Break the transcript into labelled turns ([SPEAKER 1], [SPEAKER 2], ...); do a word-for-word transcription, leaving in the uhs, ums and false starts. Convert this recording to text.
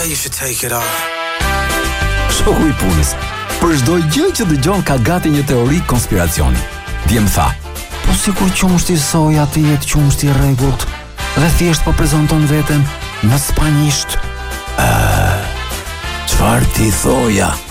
[SPEAKER 1] you should take it off.
[SPEAKER 2] Shoku i punës. Për çdo gjë që dëgjon ka gati një teori konspiracioni. Dje më tha: "Po sikur qumshti soja ti jetë qumshti i rregullt dhe thjesht po prezanton veten në spanjisht." Ëh, çfarë ti thoja?